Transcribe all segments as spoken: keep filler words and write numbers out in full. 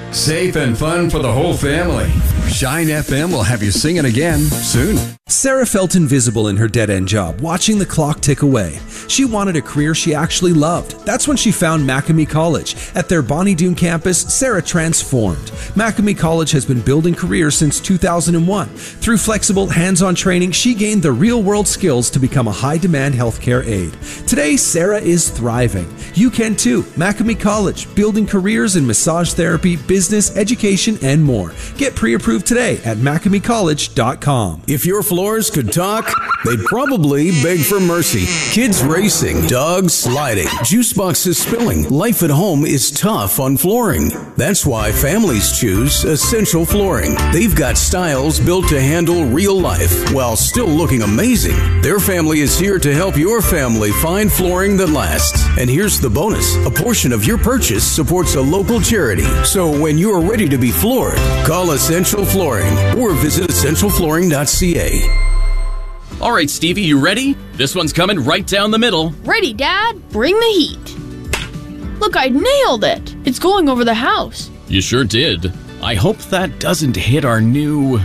Safe and fun for the whole family. Shine F M will have you singing again soon. Sarah felt invisible in her dead-end job, watching the clock tick away. She wanted a career she actually loved. That's when she found Macamee College. At their Bonnie Doon campus, Sarah transformed. Macamee College has been building careers since two thousand one. Through flexible, hands-on training, she gained the real-world skills to become a high-demand healthcare aide. Today, Sarah is thriving. You can too. Macamee College, building careers in massage therapy, business, education, and more. Get pre-approved today at macamee college dot com. If your floors could talk, they'd probably beg for mercy. Kids racing, dogs sliding, juice boxes spilling. Life at home is tough on flooring. That's why families choose Essential Flooring. They've got styles built to handle real life while still looking amazing. Their family is here to help your family find flooring that lasts. And here's the bonus. A portion of your purchase supports a local charity. So when you're ready to be floored, call Essential Flooring or visit essential flooring dot c a. All right, Stevie, you ready? This one's coming right down the middle. Ready, Dad. Bring the heat. Look, I nailed it. It's going over the house. You sure did. I hope that doesn't hit our new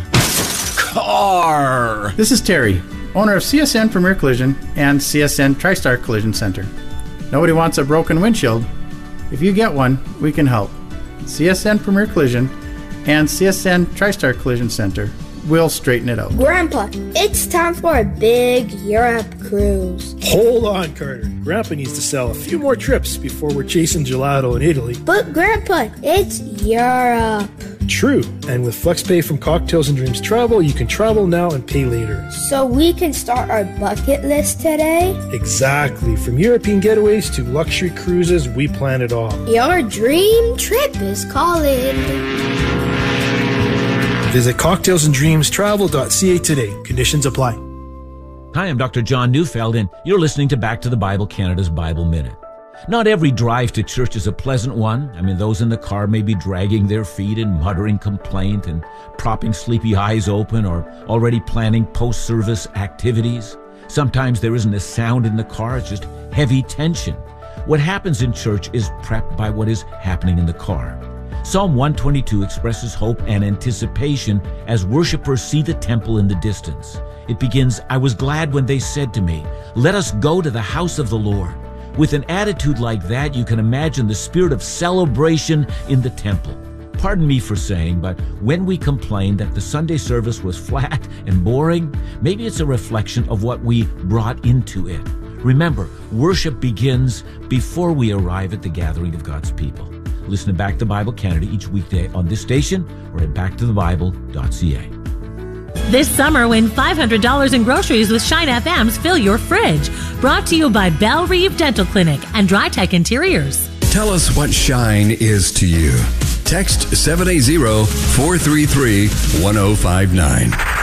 car. This is Terry, owner of C S N Premier Collision and C S N TriStar Collision Center. Nobody wants a broken windshield. If you get one, we can help. C S N Premier Collision and C S N TriStar Collision Center will straighten it out. Grandpa, it's time for a big Europe cruise. Hold on, Carter. Grandpa needs to sell a few more trips before we're chasing gelato in Italy. But Grandpa, it's Europe. True, and with FlexPay from Cocktails and Dreams Travel, you can travel now and pay later. So we can start our bucket list today? Exactly. From European getaways to luxury cruises, we plan it all. Your dream trip is calling. Visit cocktails and dreams travel dot c a today. Conditions apply. Hi, I'm Doctor John Neufeld, and you're listening to Back to the Bible Canada's Bible Minute. Not every drive to church is a pleasant one. I mean, those in the car may be dragging their feet and muttering complaint and propping sleepy eyes open or already planning post-service activities. Sometimes there isn't a sound in the car, it's just heavy tension. What happens in church is prepped by what is happening in the car. Psalm one twenty-two expresses hope and anticipation as worshipers see the temple in the distance. It begins, I was glad when they said to me, let us go to the house of the Lord. With an attitude like that, you can imagine the spirit of celebration in the temple. Pardon me for saying, but when we complain that the Sunday service was flat and boring, maybe it's a reflection of what we brought into it. Remember, worship begins before we arrive at the gathering of God's people. Listen to Back to Bible Canada each weekday on this station or at back to the bible dot c a. This summer, win five hundred dollars in groceries with Shine F M's Fill Your Fridge. Brought to you by Belle Reeve Dental Clinic and DryTech Interiors. Tell us what shine is to you. Text seven eight zero, four three three, one zero five nine.